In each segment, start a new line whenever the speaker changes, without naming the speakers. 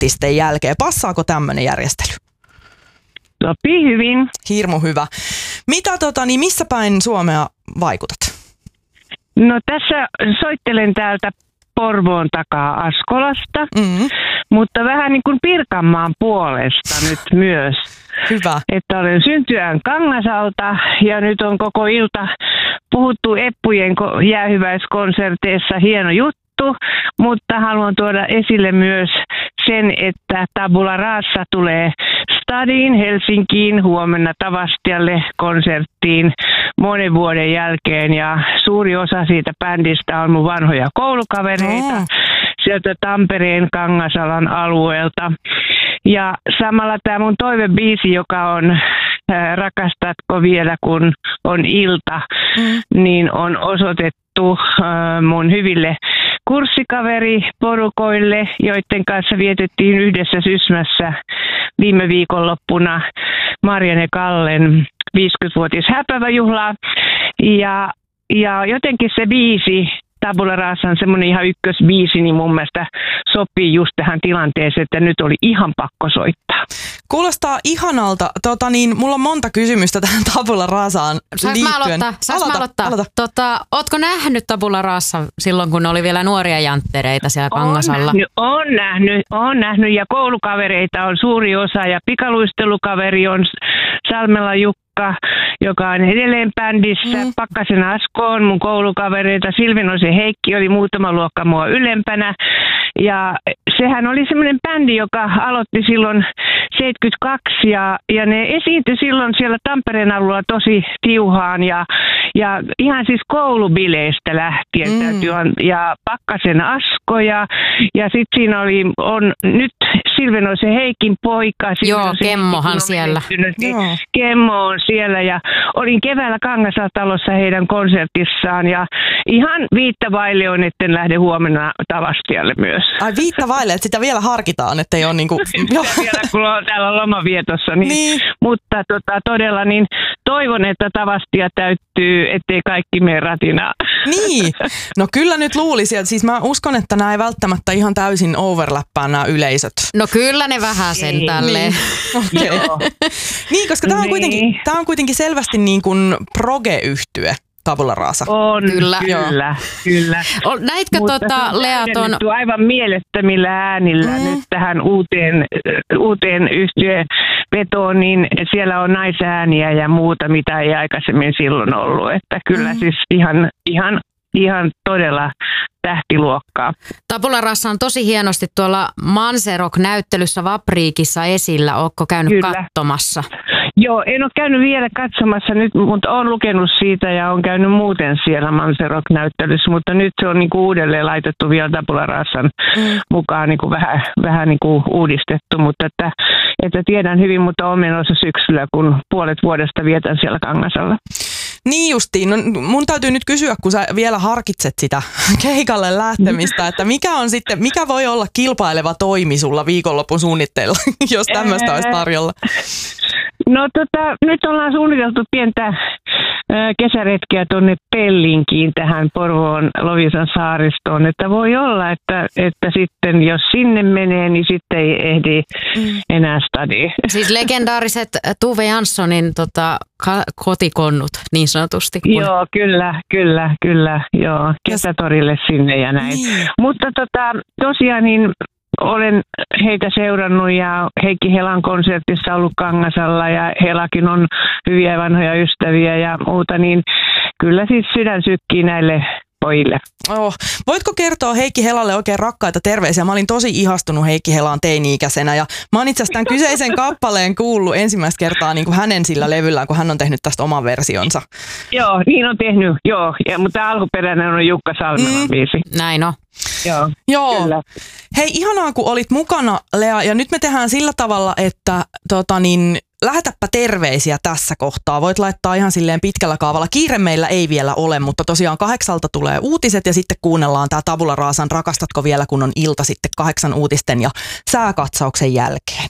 uutisten jälkeen. Passaako tämmöinen järjestely?
Sopii hyvin.
Hirmu hyvä. Mitä missä päin Suomea vaikutat?
No tässä soittelen täältä Porvoon takaa Askolasta, mutta vähän niin kuin Pirkanmaan puolesta nyt myös.
Hyvä.
Että olen syntyään Kangasalta ja nyt on koko ilta puhuttu Eppujen jäähyväiskonserteissa, hieno juttu, mutta haluan tuoda esille myös sen, että Tabula Rasa tulee Stadiin Helsinkiin huomenna Tavastialle konserttiin monen vuoden jälkeen ja suuri osa siitä bändistä on mun vanhoja koulukavereita sieltä Tampereen Kangasalan alueelta. Ja samalla tämä mun toivebiisi, joka on Rakastatko vielä kun on ilta, niin on osoitettu mun hyville kurssikaveriporukoille, joiden kanssa vietettiin yhdessä Sysmässä viime viikonloppuna Marianne Kallen 50-vuotis häpäväjuhlaa. Ja jotenkin se biisi, Tabula Rasa on semmoinen ihan ykkösbiisi, niin mun mielestä sopii just tähän tilanteeseen, että nyt oli ihan pakko soittaa.
Kuulostaa ihanalta. Mulla on monta kysymystä tähän Tabula Rasaan liittyen.
Saanko mä aloittaa? Ootko nähnyt Tabula Rasa silloin, kun oli vielä nuoria janttereita siellä Kangasalla?
On nähnyt ja koulukavereita on suuri osa ja pikaluistelukaveri on Salmela Jukka, joka on edelleen bändissä. Pakkasen Asko on mun koulukavereita. Silvinoisen Heikki oli muutama luokka mua ylempänä. Ja sehän oli semmoinen bändi, joka aloitti silloin 72 ja ne esiintyi silloin siellä Tampereen alueella tosi tiuhaan ja ihan siis koulubileistä lähtien ja Pakkasen Asko ja sitten siinä on nyt Silvenoisen Heikin poika.
Joo, Kemmohan siellä.
Kemmo on siellä ja olin keväällä Kangasatalossa heidän konsertissaan ja ihan viittavaille on, etten lähde huomenna Tavastialle myös.
Ai viittavaille, että sitä vielä harkitaan, että ei ole niinku...
vielä kun on täällä lomavietossa, niin. Mutta todella niin toivon, että Tavastia täyttyy, ettei kaikki mene ratinaa.
Niin, no kyllä nyt luulisi, että siis mä uskon, että nämä ei välttämättä ihan täysin overlappaa nämä yleisöt.
No kyllä ne vähän sen tälleen.
Niin. Okay. Niin, koska tämä on kuitenkin selvästi niin kuin proge-yhtye. Tabula Rasa.
On, kyllä.
Näitkö Lea ton...
aivan mielettömillä äänillä nyt tähän uuteen yhtyevetoon, niin siellä on naisääniä ja muuta, mitä ei aikaisemmin silloin ollut. Että kyllä siis ihan todella tähtiluokkaa.
Tabula Rasa on tosi hienosti tuolla Manserok-näyttelyssä Vapriikissa esillä. Ootko käynyt katsomassa?
Joo, en ole käynyt vielä katsomassa nyt, mutta olen lukenut siitä ja olen käynyt muuten siellä Manserok-näyttelyssä, mutta nyt se on niinku uudelleen laitettu vielä Tabula Rasan mukaan niinku vähän niinku uudistettu, mutta että tiedän hyvin, mutta olen menossa syksyllä, kun puolet vuodesta vietän siellä Kangasalla.
Niin justiin. No, mun täytyy nyt kysyä, kun sä vielä harkitset sitä keikalle lähtemistä, että mikä voi olla kilpaileva toimi sulla viikonlopun suunnitteilla, jos tämmöistä olisi tarjolla?
No nyt ollaan suunniteltu pientä kesäretkeä tuonne Pellinkiin tähän Porvoon Loviisan saaristoon, että voi olla, että sitten jos sinne menee, niin sitten ei ehdi enää stadiin.
Siis legendaariset Tuve Janssonin kotikonnut niin sanotusti. Kun...
Joo, kyllä, joo, kesätorille sinne ja näin. Mutta tosiaan niin olen heitä seurannut ja Heikki Helan konsertissa ollut Kangasalla ja Helakin on hyviä vanhoja ystäviä ja muuta, niin kyllä siis sydän sykkii näille pojille.
Voitko kertoa Heikki Helalle oikein rakkaita terveisiä? Mä olin tosi ihastunut Heikki Helaan teini-ikäisenä ja mä oon itse asiassa tämän kyseisen kappaleen kuullut ensimmäistä kertaa niin kuin hänen sillä levyllään, kun hän on tehnyt tästä oman versionsa.
Joo, niin on tehnyt, joo. Mutta alkuperäinen on Jukka Salmelan biisi.
Näin on.
Joo. Kyllä. Hei, ihanaa kun olit mukana, Lea, ja nyt me tehdään sillä tavalla, että lähetäpä terveisiä tässä kohtaa. Voit laittaa ihan silleen pitkällä kaavalla. Kiire meillä ei vielä ole, mutta tosiaan 8 tulee uutiset ja sitten kuunnellaan tää Tabula Rasan Rakastatko vielä kun on ilta sitten 8 uutisten ja sääkatsauksen jälkeen.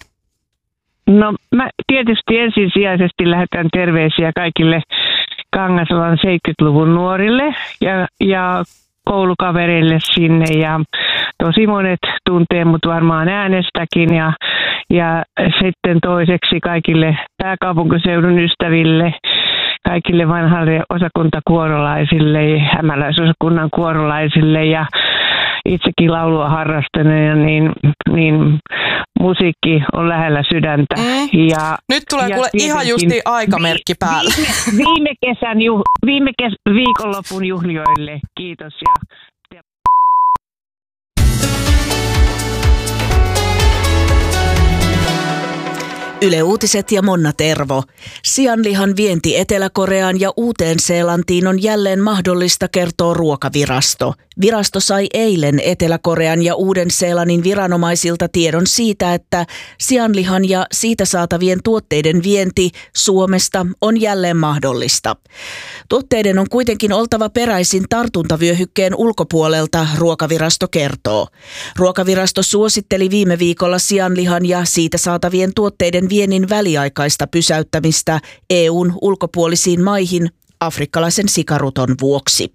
No mä tietysti ensisijaisesti lähetän terveisiä kaikille Kangasalan 70-luvun nuorille ja koulukavereille sinne ja tosi monet tuntee mut varmaan äänestäkin ja sitten toiseksi kaikille pääkaupunkiseudun ystäville, kaikille vanhalle osakuntakuorolaisille ja hämäläisosakunnan kuorolaisille ja itsekin laulua harrastaneena, niin musiikki on lähellä sydäntä. Ja,
nyt tulee kuule ihan justi aikamerkki päälle.
Viime viikonlopun juhlioille. Kiitos.
Yle Uutiset ja Monna Tervo. Sianlihan vienti Etelä-Koreaan ja Uuteen-Seelantiin on jälleen mahdollista, kertoo Ruokavirasto. Virasto sai eilen Etelä-Korean ja Uuden-Seelannin viranomaisilta tiedon siitä, että sianlihan ja siitä saatavien tuotteiden vienti Suomesta on jälleen mahdollista. Tuotteiden on kuitenkin oltava peräisin tartuntavyöhykkeen ulkopuolelta, Ruokavirasto kertoo. Ruokavirasto suositteli viime viikolla sianlihan ja siitä saatavien tuotteiden viennin väliaikaista pysäyttämistä EU:n ulkopuolisiin maihin afrikkalaisen sikaruton vuoksi.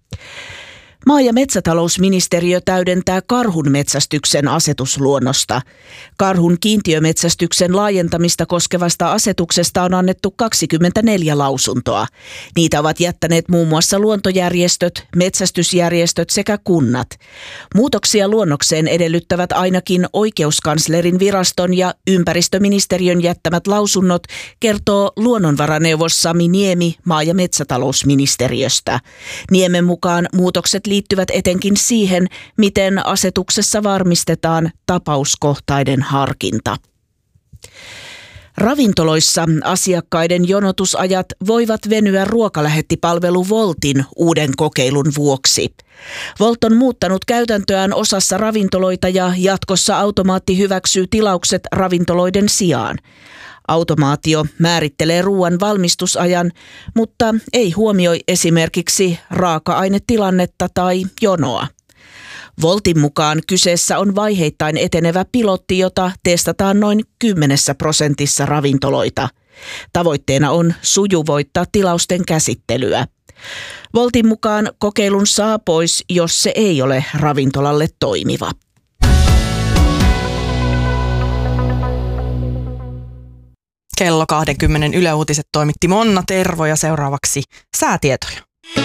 Maa- ja metsätalousministeriö täydentää karhun metsästyksen asetusluonnosta. Karhun kiintiömetsästyksen laajentamista koskevasta asetuksesta on annettu 24 lausuntoa. Niitä ovat jättäneet muun muassa luontojärjestöt, metsästysjärjestöt sekä kunnat. Muutoksia luonnokseen edellyttävät ainakin oikeuskanslerin viraston ja ympäristöministeriön jättämät lausunnot, kertoo luonnonvaraneuvos Sami Niemi maa- ja metsätalousministeriöstä. Niemen mukaan muutokset liittyvät etenkin siihen, miten asetuksessa varmistetaan tapauskohtainen harkinta. Ravintoloissa asiakkaiden jonotusajat voivat venyä ruokalähettipalvelu Woltin uuden kokeilun vuoksi. Wolt on muuttanut käytäntöään osassa ravintoloita ja jatkossa automaatti hyväksyy tilaukset ravintoloiden sijaan. Automaatio määrittelee ruoan valmistusajan, mutta ei huomioi esimerkiksi raaka-ainetilannetta tai jonoa. Woltin mukaan kyseessä on vaiheittain etenevä pilotti, jota testataan noin 10% ravintoloita. Tavoitteena on sujuvoittaa tilausten käsittelyä. Woltin mukaan kokeilun saa pois, jos se ei ole ravintolalle toimiva.
Kello 20 Yle Uutiset toimitti Monna Tervo ja seuraavaksi säätietoja.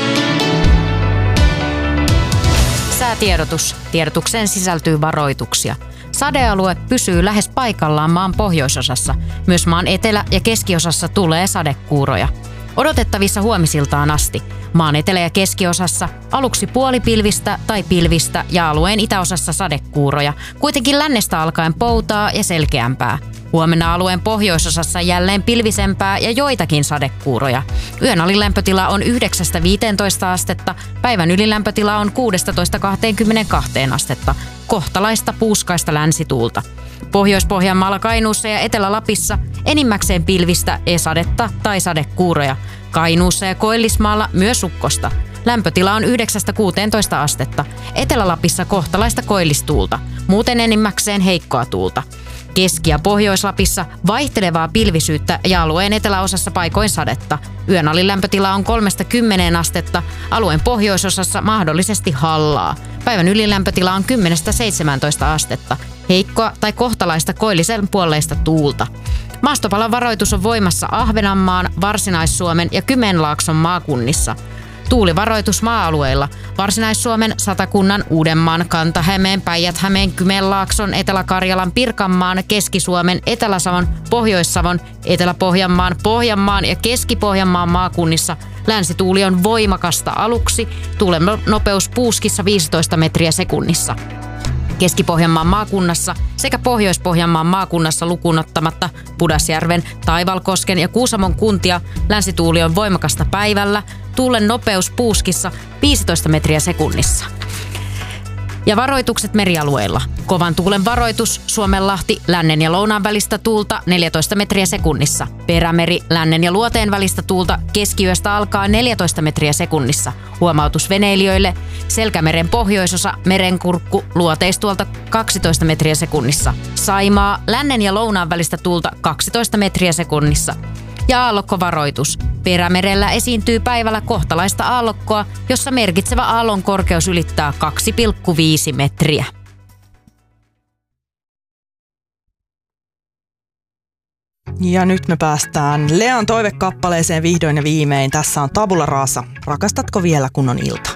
Säätiedotus. Tiedotukseen sisältyy varoituksia. Sadealue pysyy lähes paikallaan maan pohjoisosassa. Myös maan etelä- ja keskiosassa tulee sadekuuroja. Odotettavissa huomisiltaan asti. Maan etelä- ja keskiosassa aluksi puolipilvistä tai pilvistä ja alueen itäosassa sadekuuroja. Kuitenkin lännestä alkaen poutaa ja selkeämpää. Huomenna alueen pohjoisosassa jälleen pilvisempää ja joitakin sadekuuroja. Yön alilämpötila on 9-15 astetta, päivän ylilämpötila on 16-22 astetta. Kohtalaista puuskaista länsituulta. Pohjois-Pohjanmaalla, Kainuussa ja Etelä-Lapissa enimmäkseen pilvistä, sadetta tai sadekuuroja. Kainuussa ja Koillismaalla myös ukkosta. Lämpötila on 9-16 astetta. Etelä-Lapissa kohtalaista koillistuulta. Muuten enimmäkseen heikkoa tuulta. Keski- ja Pohjois-Lapissa vaihtelevaa pilvisyyttä ja alueen eteläosassa paikoin sadetta. Yön alilämpötila on 3-10 astetta, alueen pohjoisosassa mahdollisesti hallaa. Päivän ylilämpötila on 10-17 astetta. Heikkoa tai kohtalaista koillisen puoleista tuulta. Maastopalon varoitus on voimassa Ahvenanmaan, Varsinais-Suomen ja Kymenlaakson maakunnissa. Tuulivaroitus maa-alueilla. Varsinais-Suomen, Satakunnan, Uudenmaan, Kanta-Hämeen, Päijät-Hämeen, Kymenlaakson, Etelä-Karjalan, Pirkanmaan, Keski-Suomen, Etelä-Savon, Pohjois-Savon, Etelä-Pohjanmaan, Pohjanmaan ja Keski-Pohjanmaan maakunnissa. Länsituuli on voimakasta aluksi. Tuulen nopeus puuskissa 15 metriä sekunnissa. Keski-Pohjanmaan maakunnassa sekä Pohjois-Pohjanmaan maakunnassa lukuun ottamatta Pudasjärven, Taivalkosken ja Kuusamon kuntia länsituuli on voimakasta päivällä, tuulen nopeus puuskissa 15 metriä sekunnissa. Ja varoitukset merialueilla. Kovan tuulen varoitus Suomenlahti, lännen ja lounaan välistä tuulta 14 metriä sekunnissa. Perämeri, lännen ja luoteen välistä tuulta keskiyöstä alkaa 14 metriä sekunnissa. Huomautus veneilijöille. Selkämeren pohjoisosa, merenkurkku, luoteistuolta 12 metriä sekunnissa. Saimaa, lännen ja lounaan välistä tuulta 12 metriä sekunnissa. Ja aallokkovaroitus. Perämerellä esiintyy päivällä kohtalaista aallokkoa, jossa merkitsevä aallon korkeus ylittää 2,5 metriä.
Ja nyt me päästään Lean toivekappaleeseen vihdoin ja viimein. Tässä on Tabula Rasa. Rakastatko vielä kun on ilta?